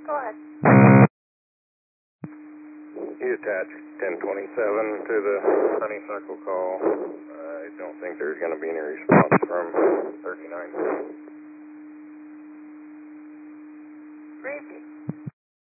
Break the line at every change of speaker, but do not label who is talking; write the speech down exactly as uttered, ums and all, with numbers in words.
Go ahead.
You attach ten twenty-seven to the honeysuckle call. I don't think there's going to be any response from thirty-nine.
Repeat.